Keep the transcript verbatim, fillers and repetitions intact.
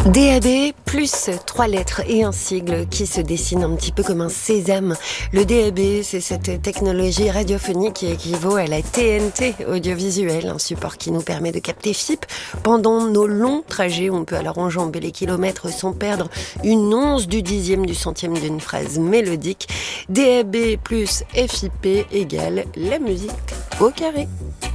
D A B plus trois lettres et un sigle qui se dessine un petit peu comme un sésame. Le D A B, c'est cette technologie radiophonique qui équivaut à la T N T audiovisuelle, un support qui nous permet de capter F I P pendant nos longs trajets. On peut alors enjamber les kilomètres sans perdre une once du dixième du centième d'une phrase mélodique. D A B plus F I P égale la musique au carré.